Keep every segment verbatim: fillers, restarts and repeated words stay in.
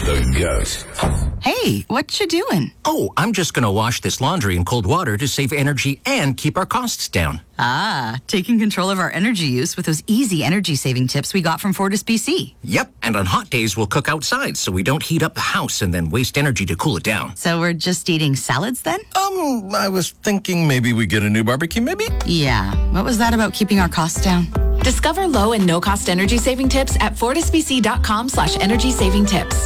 The Goat. Hey, what you doing? Oh, I'm just going to wash this laundry in cold water to save energy and keep our costs down. Ah, taking control of our energy use with those easy energy-saving tips we got from Fortis B C. Yep, and on hot days, we'll cook outside so we don't heat up the house and then waste energy to cool it down. So we're just eating salads then? Um, I was thinking maybe we get a new barbecue, maybe? Yeah. What was that about keeping our costs down? Discover low and no-cost energy-saving tips at fortisbc.com slash energy-saving tips.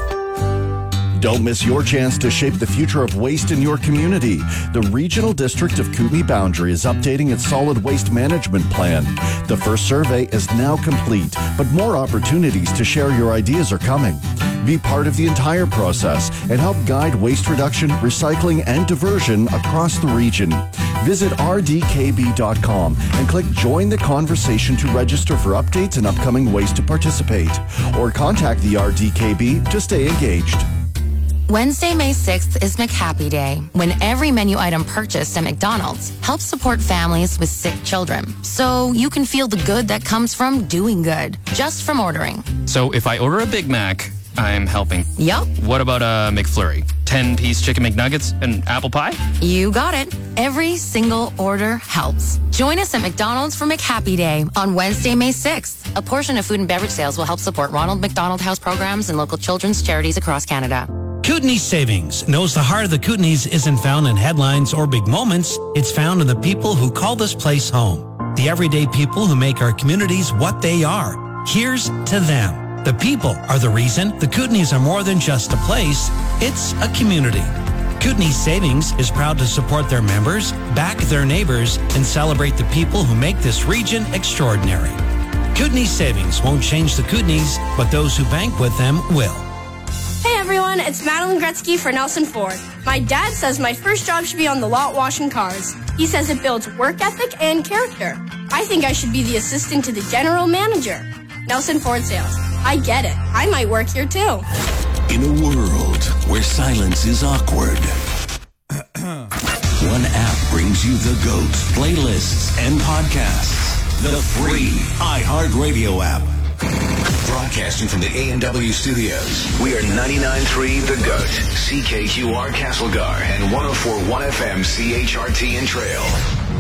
Don't miss your chance to shape the future of waste in your community. The Regional District of Kootenay Boundary is updating its solid waste management plan. The first survey is now complete, but more opportunities to share your ideas are coming. Be part of the entire process and help guide waste reduction, recycling, and diversion across the region. Visit r d k b dot com and click Join the Conversation to register for updates and upcoming ways to participate. Or contact the R D K B to stay engaged. Wednesday, May sixth is McHappy Day, when every menu item purchased at McDonald's helps support families with sick children. So you can feel the good that comes from doing good, just from ordering. So if I order a Big Mac, I'm helping. Yup. What about a McFlurry? ten-piece chicken McNuggets and apple pie? You got it. Every single order helps. Join us at McDonald's for McHappy Day on Wednesday, May sixth. A portion of food and beverage sales will help support Ronald McDonald House programs and local children's charities across Canada. Kootenay Savings knows the heart of the Kootenays isn't found in headlines or big moments. It's found in the people who call this place home. The everyday people who make our communities what they are. Here's to them. The people are the reason the Kootenays are more than just a place. It's a community. Kootenay Savings is proud to support their members, back their neighbors, and celebrate the people who make this region extraordinary. Kootenay Savings won't change the Kootenays, but those who bank with them will. Hey everyone, it's Madeline Gretzky for Nelson Ford. My dad says my first job should be on the lot washing cars. He says it builds work ethic and character. I think I should be the assistant to the general manager. Nelson Ford Sales. I get it. I might work here too. In a world where silence is awkward, one app brings you the GOAT, playlists, and podcasts. The free iHeartRadio app. Broadcasting from the A and W studios, we are ninety-nine point three The GOAT, C K Q R Castlegar, and one oh four point one F M C H R T and Trail.